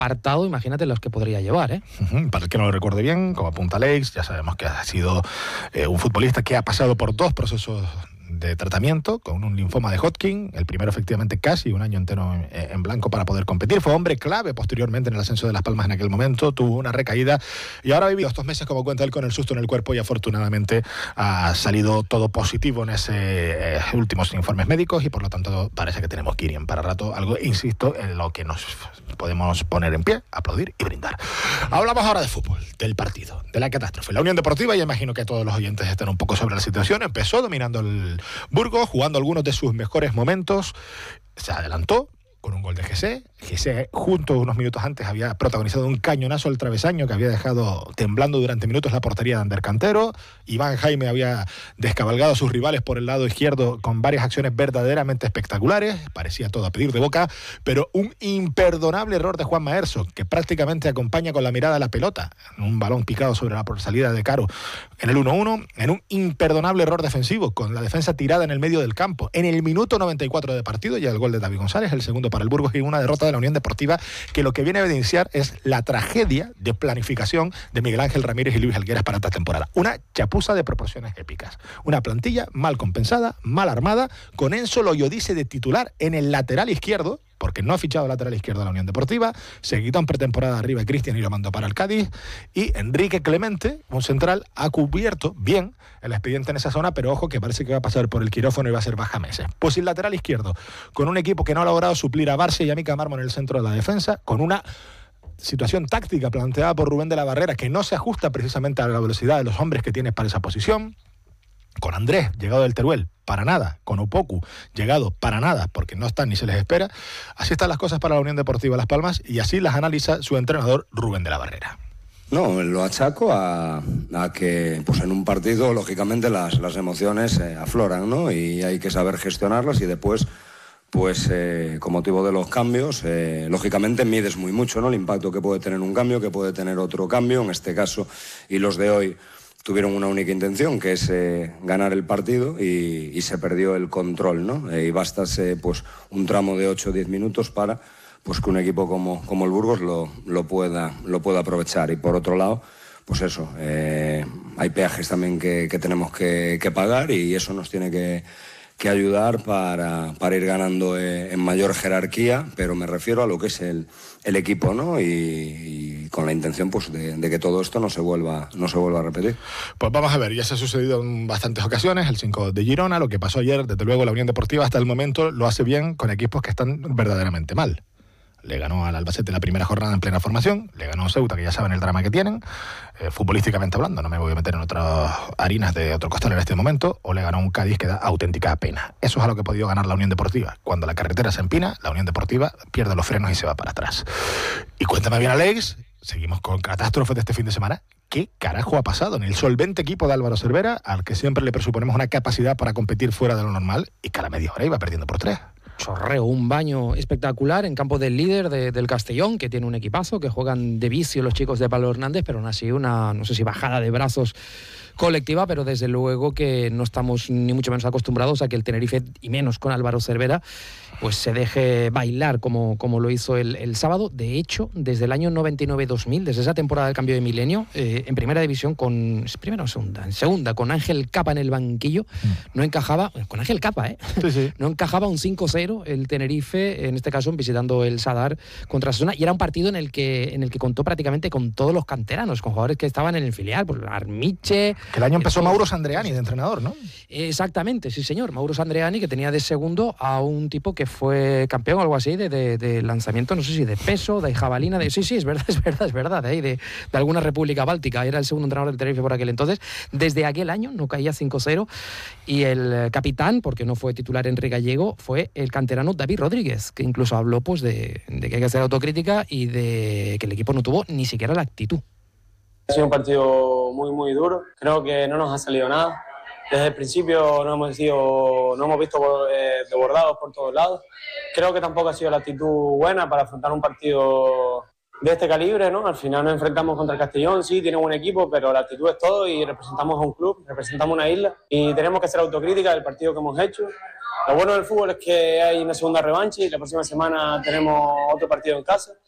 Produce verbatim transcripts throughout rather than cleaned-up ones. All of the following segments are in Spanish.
apartado, imagínate los que podría llevar, ¿eh? Uh-huh. Para el que no lo recuerde bien, como apunta Alex, ya sabemos que ha sido eh, un futbolista que ha pasado por dos procesos de tratamiento con un linfoma de Hodgkin, el primero efectivamente casi un año entero en, en blanco para poder competir, fue hombre clave posteriormente en el ascenso de Las Palmas en aquel momento, tuvo una recaída y ahora ha vivido estos meses, como cuenta él, con el susto en el cuerpo y afortunadamente ha salido todo positivo en esos eh, últimos informes médicos y por lo tanto parece que tenemos que ir en para rato, algo, insisto, en lo que nos podemos poner en pie, aplaudir y brindar. Hablamos ahora de fútbol, del partido, de la catástrofe. La Unión Deportiva, ya imagino que todos los oyentes están un poco sobre la situación, empezó dominando el Burgos, jugando algunos de sus mejores momentos, se adelantó con un gol de Jesse. Jesse, junto unos minutos antes, había protagonizado un cañonazo al travesaño que había dejado temblando durante minutos la portería de Ander Cantero. Iván Jaime había descabalgado a sus rivales por el lado izquierdo con varias acciones verdaderamente espectaculares. Parecía todo a pedir de boca, pero un imperdonable error de Juan Maerso, que prácticamente acompaña con la mirada a la pelota, un balón picado sobre la salida de Caro en el uno uno, en un imperdonable error defensivo, con la defensa tirada en el medio del campo. En el minuto noventa y cuatro de partido, ya el gol de David González, el segundo para el Burgos, y una derrota de la Unión Deportiva que lo que viene a evidenciar es la tragedia de planificación de Miguel Ángel Ramírez y Luis Algueras para esta temporada. Una chapuza de proporciones épicas. Una plantilla mal compensada, mal armada, con Enzo Loyodice de titular en el lateral izquierdo, porque no ha fichado lateral izquierdo a la Unión Deportiva, se quitó en pretemporada arriba Cristian y lo mandó para el Cádiz, y Enrique Clemente, un central, ha cubierto bien el expediente en esa zona, pero ojo que parece que va a pasar por el quirófano y va a ser baja meses. Pues el lateral izquierdo, con un equipo que no ha logrado suplir a Barça y a Mica Marmo en el centro de la defensa, con una situación táctica planteada por Rubén de la Barrera que no se ajusta precisamente a la velocidad de los hombres que tienes para esa posición, con Andrés, llegado del Teruel, para nada, con Opoku, llegado para nada, porque no están ni se les espera. Así están las cosas para la Unión Deportiva Las Palmas y así las analiza su entrenador Rubén de la Barrera. No, lo achaco a, a que pues en un partido, lógicamente, las, las emociones eh, afloran, ¿no? Y hay que saber gestionarlas y después, pues eh, con motivo de los cambios, eh, lógicamente mides muy mucho, ¿no? El impacto que puede tener un cambio, que puede tener otro cambio, en este caso, y los de hoy tuvieron una única intención, que es eh, ganar el partido y, y se perdió el control, ¿no? Eh, y bastase pues un tramo de ocho o diez minutos para pues que un equipo como, como el Burgos lo, lo, pueda, lo pueda aprovechar. Y por otro lado, pues eso, eh, hay peajes también que, que tenemos que, que pagar y eso nos tiene que, que ayudar para, para ir ganando eh, en mayor jerarquía, pero me refiero a lo que es el, el equipo, ¿no? Y, y con la intención pues de, de que todo esto no se vuelva no se vuelva a repetir. Pues vamos a ver, ya se ha sucedido en bastantes ocasiones, el cinco de Girona, lo que pasó ayer, desde luego la Unión Deportiva hasta el momento lo hace bien con equipos que están verdaderamente mal. Le ganó al Albacete la primera jornada en plena formación, le ganó a Ceuta, que ya saben el drama que tienen, eh, futbolísticamente hablando, no me voy a meter en otras harinas de otro costal en este momento, o le ganó a un Cádiz que da auténtica pena. Eso es a lo que ha podido ganar la Unión Deportiva. Cuando la carretera se empina, la Unión Deportiva pierde los frenos y se va para atrás. Y cuéntame bien, Alex, seguimos con catástrofes de este fin de semana. ¿Qué carajo ha pasado en el solvente equipo de Álvaro Cervera, al que siempre le presuponemos una capacidad para competir fuera de lo normal, y cada media hora iba perdiendo por tres? Chorreo, un baño espectacular en campo del líder de, del Castellón, que tiene un equipazo, que juegan de vicio los chicos de Pablo Hernández, pero aún así una, no sé si bajada de brazos colectiva, pero desde luego que no estamos ni mucho menos acostumbrados a que el Tenerife, y menos con Álvaro Cervera, pues se deje bailar como, como lo hizo el, el sábado. De hecho, desde el año noventa y nueve dos mil, desde esa temporada del cambio de milenio, eh, en primera división con, primero o segunda, en segunda, con Ángel Capa en el banquillo, mm. no encajaba, con Ángel Capa, ¿eh? Sí, sí. No encajaba un cinco cero el Tenerife, en este caso visitando el Sadar contra Osasuna, y era un partido en el que en el que contó prácticamente con todos los canteranos, con jugadores que estaban en el filial, por Armiche. Que el año empezó el, Mauro Sandreani de entrenador, ¿no? Exactamente, sí señor, Mauro Sandreani, que tenía de segundo a un tipo que fue campeón o algo así de, de, de lanzamiento, no sé si de peso, de jabalina, de sí, sí, es verdad, es verdad, es verdad, ¿eh? de, de alguna república báltica, era el segundo entrenador del Tenerife por aquel entonces. Desde aquel año no caía cinco cero y el capitán, porque no fue titular Enrique Gallego, fue el canterano David Rodríguez, que incluso habló pues de, de que hay que hacer autocrítica y de que el equipo no tuvo ni siquiera la actitud. Ha sido un partido muy, muy duro. Creo que no nos ha salido nada. Desde el principio no hemos, sido, no hemos visto eh, desbordados por todos lados. Creo que tampoco ha sido la actitud buena para afrontar un partido de este calibre, ¿no? Al final nos enfrentamos contra el Castellón, sí, tiene un buen equipo, pero la actitud es todo y representamos a un club, representamos una isla y tenemos que hacer autocrítica del partido que hemos hecho. Lo bueno del fútbol es que hay una segunda revancha y la próxima semana tenemos otro partido en casa.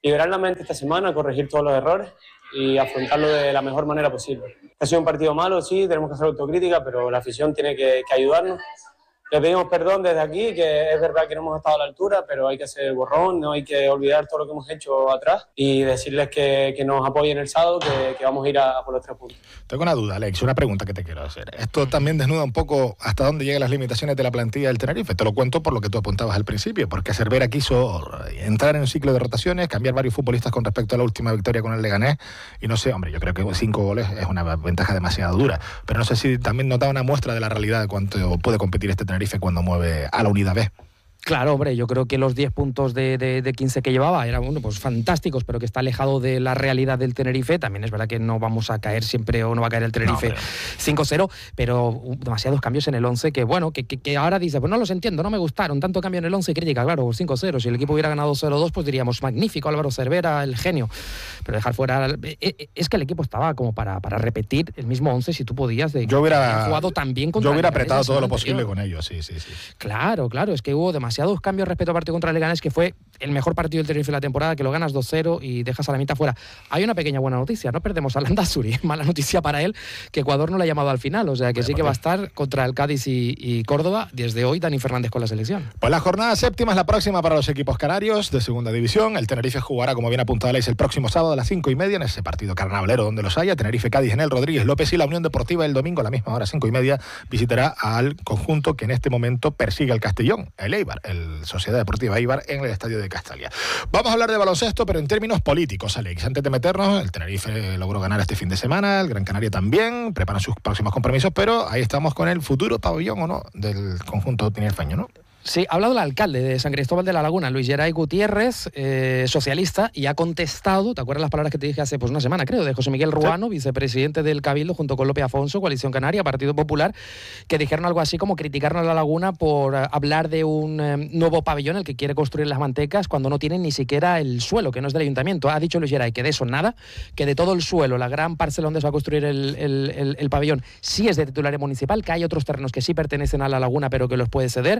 liberar la mente esta semana, corregir todos los errores y afrontarlo de la mejor manera posible. Ha sido un partido malo, sí, tenemos que hacer autocrítica, pero la afición tiene que, que ayudarnos. Le pedimos perdón desde aquí, que es verdad que no hemos estado a la altura, pero hay que hacer borrón, no hay que olvidar todo lo que hemos hecho atrás y decirles que, que nos apoyen el sábado, que, que vamos a ir a, a por los tres puntos. Tengo una duda, Alex, una pregunta que te quiero hacer. Esto también desnuda un poco hasta dónde llegan las limitaciones de la plantilla del Tenerife. Te lo cuento por lo que tú apuntabas al principio, porque Cervera quiso entrar en un ciclo de rotaciones, cambiar varios futbolistas con respecto a la última victoria con el Leganés, y no sé, hombre, yo creo que cinco goles es una ventaja demasiado dura, pero no sé si también notaba una muestra de la realidad de cuánto puede competir este Tenerife cuando mueve a la Unidad B. Claro, hombre, yo creo que los diez puntos de, de, de quince que llevaba eran bueno, pues fantásticos, pero que está alejado de la realidad del Tenerife. También es verdad que no vamos a caer siempre o no va a caer el Tenerife no, cinco cero, pero demasiados cambios en el once que, bueno, que, que, que ahora dice, pues no los entiendo, no me gustaron, tanto cambio en el once y crítica, claro, cinco cero. Si el equipo hubiera ganado cero dos, pues diríamos, magnífico, Álvaro Cervera, el genio. Pero dejar fuera... Es que el equipo estaba como para, para repetir el mismo once si tú podías. De, yo hubiera jugado tan bien contra Yo hubiera apretado todo lo anterior. posible con ellos, sí, sí, sí. Claro, claro, es que hubo demasiados cambios respecto al partido contra el Leganés, que fue el mejor partido del Tenerife de la temporada, que lo ganas dos cero y dejas a la mitad fuera. Hay una pequeña buena noticia, no perdemos a Landázuri, mala noticia para él, que Ecuador no le ha llamado al final, o sea que sí que va a estar contra el Cádiz y, y Córdoba desde hoy Dani Fernández con la selección. Pues la jornada séptima es la próxima para los equipos canarios de segunda división. El Tenerife jugará, como bien apuntado Alex, el próximo sábado a las cinco y media en ese partido carnavalero donde los haya. Tenerife Cádiz en el Rodríguez López, y la Unión Deportiva el domingo a la misma hora, cinco y media, visitará al conjunto que en este momento persigue el Castellón, el Eibar, el Sociedad Deportiva Eibar, en el estadio de Castalia. Vamos a hablar de baloncesto, pero en términos políticos, Alex. Antes de meternos, el Tenerife logró ganar este fin de semana, el Gran Canaria también, preparan sus próximos compromisos, pero ahí estamos con el futuro pabellón, ¿o no?, del conjunto tinerfeño, ¿no? Sí, ha hablado el alcalde de San Cristóbal de la Laguna, Luis Geray Gutiérrez, eh, socialista, y ha contestado, ¿te acuerdas las palabras que te dije hace pues, una semana, creo, de José Miguel Ruano, sí, vicepresidente del Cabildo, junto con López Afonso, Coalición Canaria, Partido Popular, que dijeron algo así como criticaron a la Laguna por uh, hablar de un eh, nuevo pabellón, el que quiere construir las Mantecas, cuando no tienen ni siquiera el suelo, que no es del ayuntamiento. Ha dicho Luis Geray que de eso nada, que de todo el suelo, la gran parcela donde se va a construir el, el, el, el pabellón, sí es de titularidad municipal, que hay otros terrenos que sí pertenecen a la Laguna, pero que los puede ceder.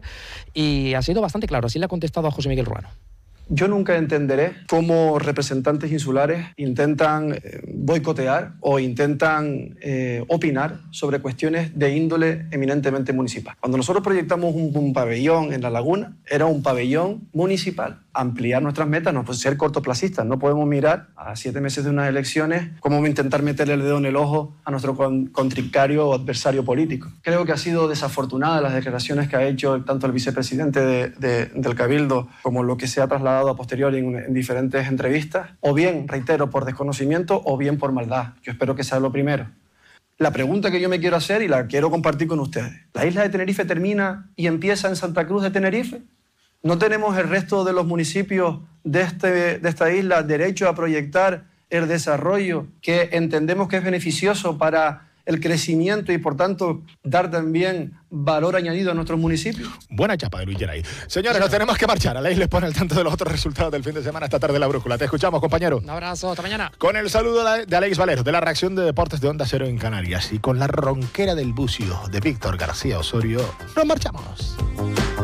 Y ha sido bastante claro, así le ha contestado a José Miguel Ruano. Yo nunca entenderé cómo representantes insulares intentan eh, boicotear o intentan eh, opinar sobre cuestiones de índole eminentemente municipal. Cuando nosotros proyectamos un, un pabellón en la Laguna, era un pabellón municipal. Ampliar nuestras metas no puede ser cortoplacistas. No podemos mirar a siete meses de unas elecciones cómo intentar meterle el dedo en el ojo a nuestro con, contrincante o adversario político. Creo que ha sido desafortunada las declaraciones que ha hecho tanto el vicepresidente de, de, del Cabildo como lo que se ha trasladado a posteriori en, en diferentes entrevistas, o bien, reitero, por desconocimiento o bien por maldad. Yo espero que sea lo primero. La pregunta que yo me quiero hacer y la quiero compartir con ustedes: ¿la isla de Tenerife termina y empieza en Santa Cruz de Tenerife? ¿No tenemos el resto de los municipios de, este, de esta isla derecho a proyectar el desarrollo que entendemos que es beneficioso para el crecimiento y, por tanto, dar también valor añadido a nuestros municipios? Buena chapa de Luis Geray. Señores, nos tenemos que marchar. Alex les pone al tanto de los otros resultados del fin de semana esta tarde en La Brújula. Te escuchamos, compañero. Un abrazo, hasta mañana. Con el saludo de Alex Valero, de la reacción de Deportes de Onda Cero en Canarias, y con la ronquera del bucio de Víctor García Osorio, nos marchamos.